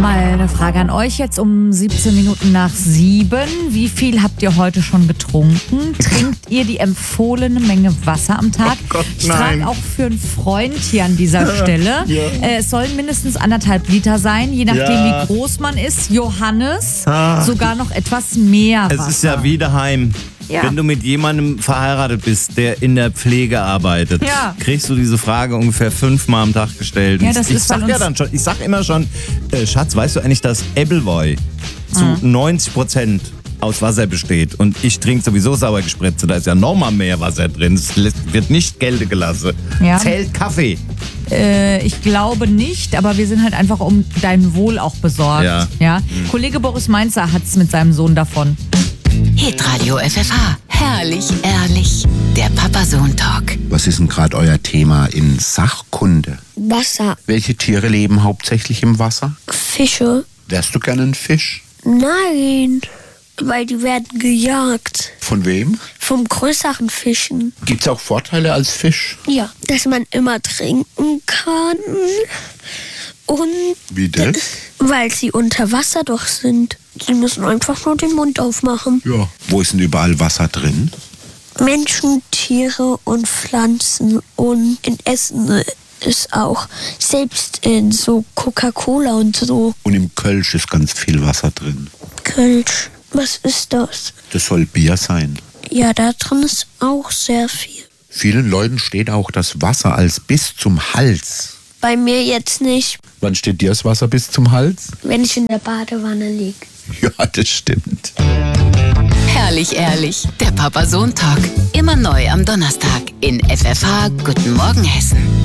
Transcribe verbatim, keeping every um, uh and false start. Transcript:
Mal eine Frage an euch jetzt um siebzehn Minuten nach sieben. Wie viel habt ihr heute schon getrunken? Trinkt ihr die empfohlene Menge Wasser am Tag? Oh Gott, ich nein. frage auch für einen Freund hier an dieser Stelle. Ja. Äh, es sollen mindestens anderthalb Liter sein, je nachdem Ja. wie groß man ist. Johannes, Ah. sogar noch etwas mehr Wasser. Es ist ja wie daheim. Ja. Wenn du mit jemandem verheiratet bist, der in der Pflege arbeitet, Ja. kriegst du diese Frage ungefähr fünfmal am Tag gestellt. Ja, das ich ist, sag weil ja uns- dann schon, ich sag immer schon, äh, Schatz, weißt du eigentlich, dass Appleboy zu Mhm. neunzig Prozent aus Wasser besteht und ich trinke sowieso sauer gespritzt, da ist ja nochmal mehr Wasser drin, es lässt- wird nicht Gelde gelassen. Ja. Zählt Kaffee. Äh, ich glaube nicht, aber wir sind halt einfach um dein Wohl auch besorgt. Ja. Ja? Kollege Boris Mainzer hat's mit seinem Sohn davon. Hitradio F F H. Herrlich, ehrlich. Der Papa-Sohn-Talk. Was ist denn gerade euer Thema in Sachkunde? Wasser, Welche Tiere leben hauptsächlich im Wasser? Fische. Wärst du gerne ein Fisch? Nein, weil die werden gejagt Von wem? vom größeren Fischen. Gibt's auch Vorteile als Fisch? Ja, dass man immer trinken kann und Wie das? weil sie unter Wasser doch sind. Sie müssen einfach nur den Mund aufmachen. Ja. Wo ist denn überall Wasser drin? Menschen, Tiere und Pflanzen und in Essen ist auch, selbst in so Coca-Cola und so. Und im Kölsch ist ganz viel Wasser drin. Kölsch, was ist das? Das soll Bier sein. Ja, da drin ist auch sehr viel. Vielen Leuten steht auch das Wasser als bis zum Hals. Bei mir jetzt nicht, Wann steht dir das Wasser bis zum Hals? wenn ich in der Badewanne liege. Ja, das stimmt. Herrlich, ehrlich. Der Papa-Sohn-Talk. Immer neu am Donnerstag in F F H. Guten Morgen, Hessen.